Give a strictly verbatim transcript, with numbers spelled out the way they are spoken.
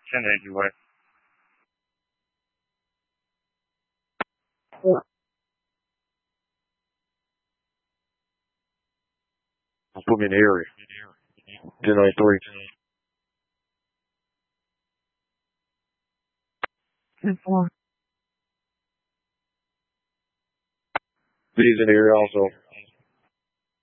ten eighty way. Put me in the area. ten ninety-three. ten four. He's in the area also.